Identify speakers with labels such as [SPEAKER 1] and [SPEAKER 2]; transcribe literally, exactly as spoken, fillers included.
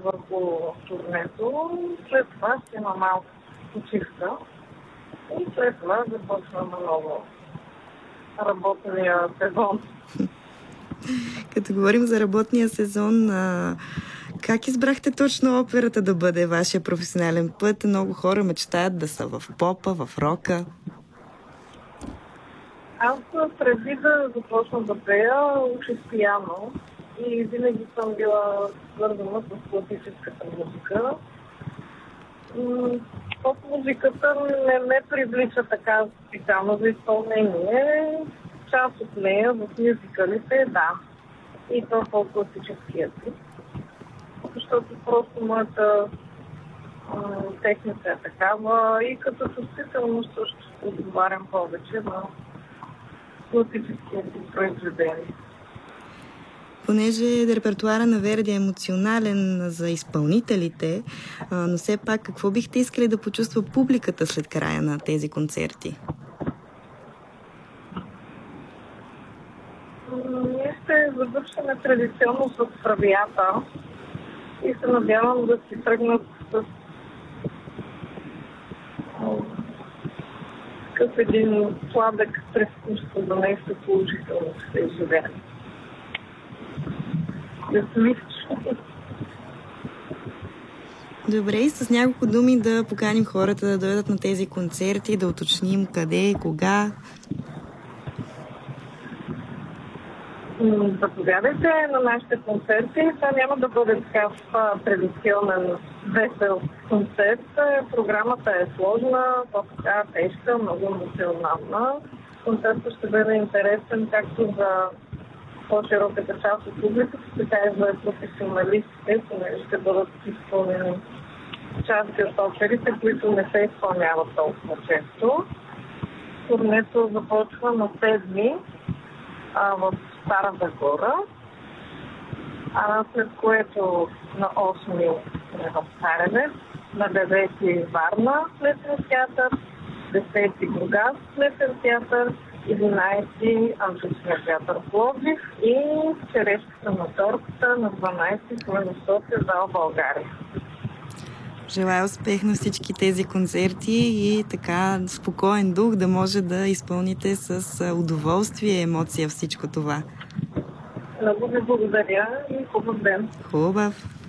[SPEAKER 1] върху турнето. След това ще има малка почивка и след това започваме ново работния сезон.
[SPEAKER 2] Като говорим за работния сезон, а, как избрахте точно операта да бъде вашия професионален път? Много хора мечтаят да са в попа, в рока.
[SPEAKER 1] Аз преди да започна да пея, учих пиано и винаги съм била свързана с класическата музика. Поп-музиката не ме привлича така специално за изпълнение. Част от нея в мюзикалите, да. И то по-класическия тип. Защото просто моята техника е такава и като чувствителност също отговарям повече на класическия тип произведения.
[SPEAKER 2] Понеже репертуара на Верди е емоционален за изпълнителите, но все пак какво бихте искали да почувства публиката след края на тези концерти?
[SPEAKER 1] Ние ще завършим традиционно с Травията и се надявам да си тръгнат с такъв един сладък превкуство за нещо положително ще се изживее.
[SPEAKER 2] Добре, и с няколко думи да поканим хората да дойдат на тези концерти, да уточним къде и кога.
[SPEAKER 1] Заповядайте на нашите концерти. Това няма да бъде такъв традиционен весел концерт. Програмата е сложна, по-така тежка, много емоционална. Концертът ще бъде интересен както за по-широката част от публиката, така и за професионалистите, понеже ще бъдат изпълнени части от оперите, които не се изпълняват толкова често. Турнето започва на седми в Стара Загора, а след което на осми в Царевец, на девети Варна Плесен театър, десети Бургас Плесен театър, единайсети Античния театър Пловдив и черешката на тортата на дванайсети Слънчев София, зал България.
[SPEAKER 2] Желая успех на всички тези концерти и така спокоен дух да може да изпълните с удоволствие и емоция всичко това.
[SPEAKER 1] Много ви благодаря и хубав ден.
[SPEAKER 2] Хубав.